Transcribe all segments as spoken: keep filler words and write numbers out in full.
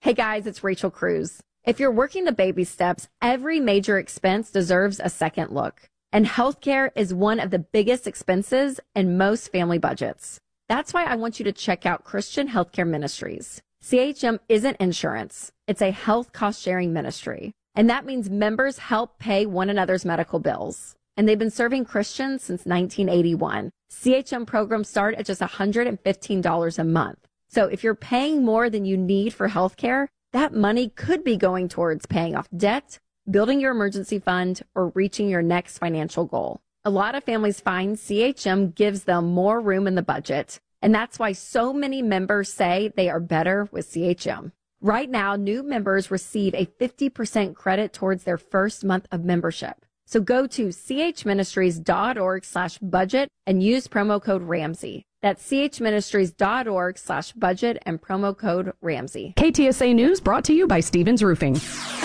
Hey guys, it's Rachel Cruz. If you're working the baby steps, every major expense deserves a second look. And healthcare is one of the biggest expenses in most family budgets. That's why I want you to check out Christian Healthcare Ministries. C H M isn't insurance. It's a health cost-sharing ministry. And that means members help pay one another's medical bills. And they've been serving Christians since nineteen eighty-one. C H M programs start at just one hundred fifteen dollars a month. So if you're paying more than you need for healthcare, that money could be going towards paying off debt, building your emergency fund, or reaching your next financial goal. A lot of families find C H M gives them more room in the budget, and that's why so many members say they are better with C H M. Right now, new members receive a fifty percent credit towards their first month of membership. So go to chministries.org slash budget and use promo code Ramsey. That's chministries.org slash budget and promo code Ramsey. K T S A News brought to you by Stevens Roofing.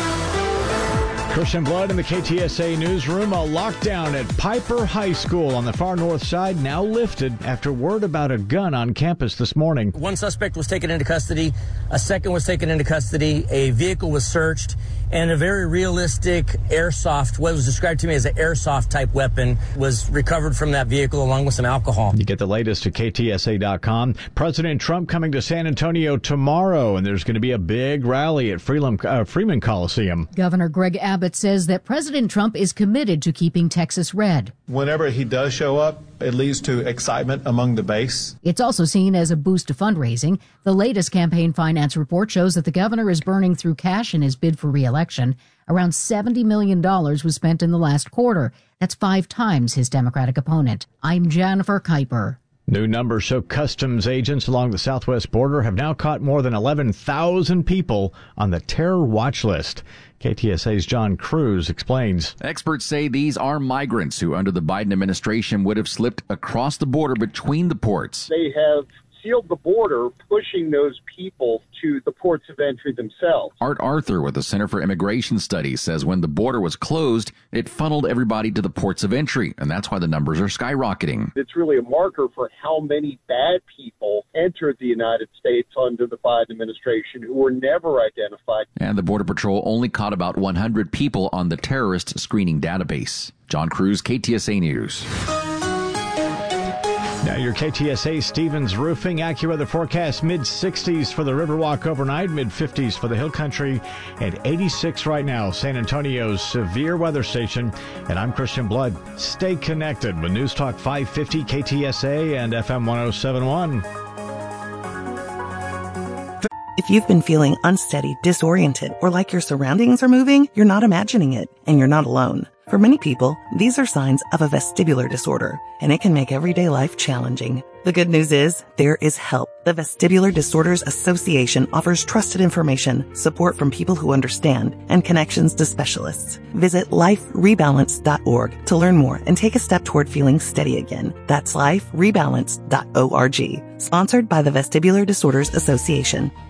Christian Blood in the K T S A newsroom. A lockdown at Piper High School on the far north side now lifted after word about a gun on campus this morning. One suspect was taken into custody. A second was taken into custody. A vehicle was searched. And a very realistic airsoft, what was described to me as an airsoft type weapon, was recovered from that vehicle along with some alcohol. You get the latest at K T S A dot com. President Trump coming to San Antonio tomorrow, and there's going to be a big rally at Freeland, uh, Freeman Coliseum. Governor Greg Abbott says that President Trump is committed to keeping Texas red. Whenever he does show up, it leads to excitement among the base. It's also seen as a boost to fundraising. The latest campaign finance report shows that the governor is burning through cash in his bid for re-election. Around seventy million dollars was spent in the last quarter. That's five times his Democratic opponent. I'm Jennifer Kuiper. New numbers show customs agents along the southwest border have now caught more than eleven thousand people on the terror watch list. K T S A's John Cruz explains. Experts say these are migrants who, under the Biden administration, would have slipped across the border between the ports. They have sealed the border, pushing those people to the ports of entry themselves. Art Arthur with the Center for Immigration Studies says when the border was closed, it funneled everybody to the ports of entry, and that's why the numbers are skyrocketing. It's really a marker for how many bad people entered the United States under the Biden administration who were never identified. And the Border Patrol only caught about one hundred people on the terrorist screening database. John Cruz, K T S A News. Now your K T S A Stevens Roofing AccuWeather forecast, mid sixties for the Riverwalk overnight, mid fifties for the Hill Country, and eighty-six right now, San Antonio's severe weather station. And I'm Christian Blood. Stay connected with News Talk five fifty K T S A and F M one oh seven point one. If you've been feeling unsteady, disoriented, or like your surroundings are moving, you're not imagining it, and you're not alone. For many people, these are signs of a vestibular disorder, and it can make everyday life challenging. The good news is, there is help. The Vestibular Disorders Association offers trusted information, support from people who understand, and connections to specialists. Visit life rebalance dot org to learn more and take a step toward feeling steady again. That's life rebalance dot org. Sponsored by the Vestibular Disorders Association.